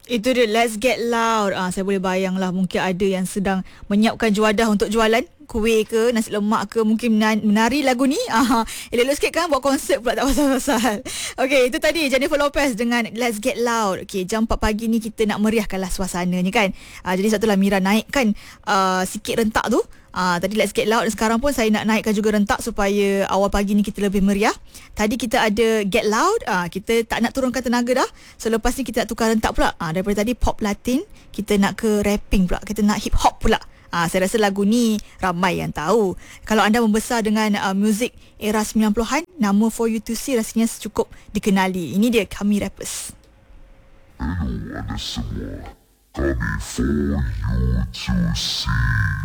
Itu dia, Let's Get Loud. Saya boleh bayang lah, mungkin ada yang sedang menyiapkan juadah untuk jualan kuih ke, nasi lemak ke, mungkin menari lagu ni. Elok-elok sikit kan, buat konsert pula tak pasal-pasal. Okey, itu tadi Jennifer Lopez dengan Let's Get Loud. Okey, jam 4 pagi ni kita nak meriahkanlah suasananya kan. Jadi satulah Mira naikkan sikit rentak tu. Tadi Let's Get Loud, dan sekarang pun saya nak naikkan juga rentak supaya awal pagi ni kita lebih meriah. Tadi kita ada Get Loud, kita tak nak turunkan tenaga dah. So lepas ni kita nak tukar rentak pula. Daripada tadi pop latin, kita nak ke rapping pula, kita nak hip hop pula. Saya rasa lagu ni ramai yang tahu. Kalau anda membesar dengan muzik era 90-an, nama For You To See rasanya cukup dikenali. Ini dia Kami Rappers. Hello anda semua, kami For You To See.